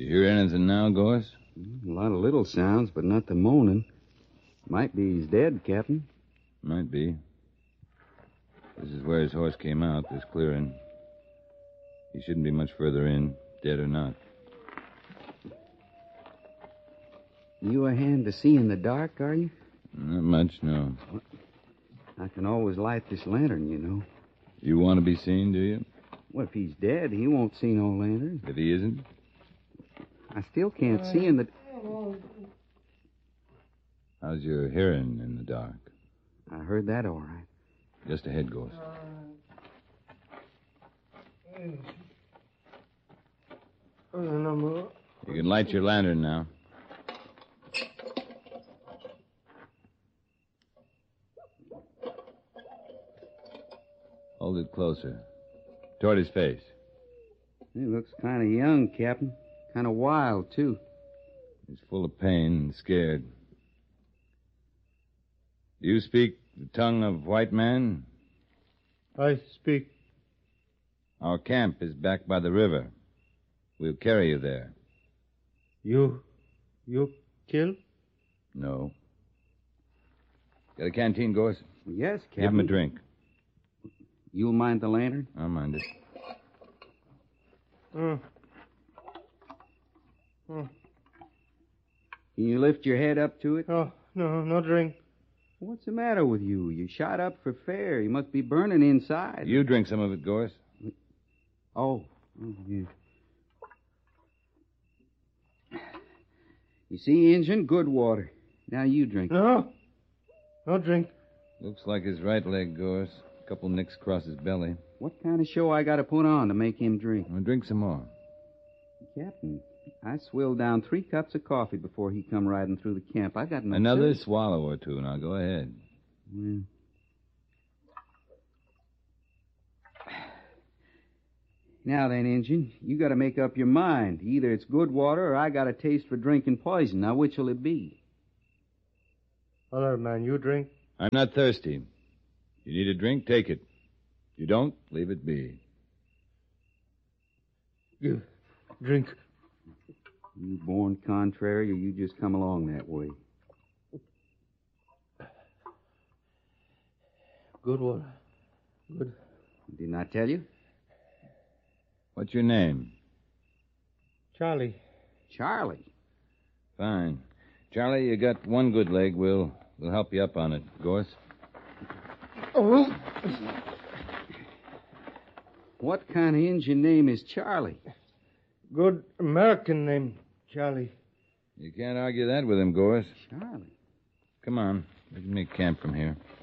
You hear anything now, Gorse? A lot of little sounds, but not the moaning. Might be he's dead, Captain. Might be. This is where his horse came out, this clearing. He shouldn't be much further in, dead or not. You a hand to see in the dark, are you? Not much, no. I can always light this lantern, you know. You want to be seen, do you? Well, if he's dead, he won't see no lantern. If he isn't? I still can't see in the... How's your hearing in the dark? I heard that all right. Just ahead, Gorse. You can light your lantern now. Hold it closer. Toward his face. He looks kind of young, Captain. Kind of wild, too. He's full of pain and scared. Do you speak the tongue of white man? I speak. Our camp is back by the river. We'll carry you there. You kill? No. Got a canteen, Gorse? Yes, Captain. Give him a drink. You'll mind the lantern? I'll mind it. Can you lift your head up to it? Oh, no drink. What's the matter with you? You shot up for fair. You must be burning inside. You drink some of it, Gorse. Oh, yeah. You see, Injun, good water. Now you drink. No drink. Looks like his right leg, Gorse. A couple nicks across his belly. What kind of show I got to put on to make him drink? Well, drink some more. Captain, I swilled down 3 cups of coffee before he come riding through the camp. I got no Another sense. swallow or two. Now, go ahead. Well. Now then, Injun, you got to make up your mind. Either it's good water or I got a taste for drinking poison. Now, which will it be? Other man, you drink? I'm not thirsty. You need a drink, take it. You don't, leave it be. You drink. You born contrary or you just come along that way? Good water. Good. Didn't I tell you? What's your name? Charlie. Charlie. Fine. Charlie, you got one good leg. We'll help you up on it. Gorse? Oh. What kind of Indian name is Charlie? Good American name, Charlie. You can't argue that with him, Gorse. Charlie. Come on. We can make camp from here.